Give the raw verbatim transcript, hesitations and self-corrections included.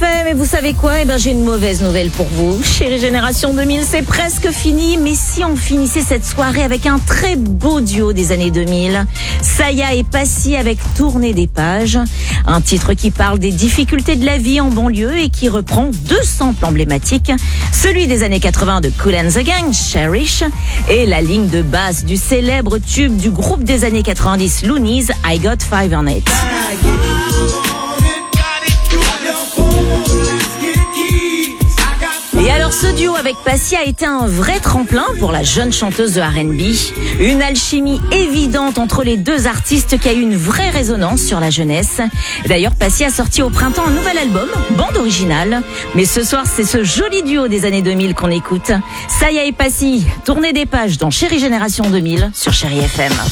M et vous savez quoi? Eh ben, j'ai une mauvaise nouvelle pour vous. Chérie Génération deux mille, c'est presque fini. Mais si on finissait cette soirée avec un très beau duo des années deux mille, Saya et Passy avec Tourner des pages. Un titre qui parle des difficultés de la vie en banlieue et qui reprend deux samples emblématiques. Celui des années quatre-vingts de Kool and the Gang, Cherish, et la ligne de basse du célèbre tube du groupe des années quatre-vingt-dix, Loonies, I Got Five on It. Et alors ce duo avec Passy a été un vrai tremplin pour la jeune chanteuse de R and B. Une alchimie évidente entre les deux artistes qui a eu une vraie résonance sur la jeunesse. D'ailleurs, Passy a sorti au printemps un nouvel album, bande originale. Mais ce soir, c'est ce joli duo des années deux mille qu'on écoute. Saya et Passy, Tourner des pages dans Chérie Génération deux mille sur Chérie F M.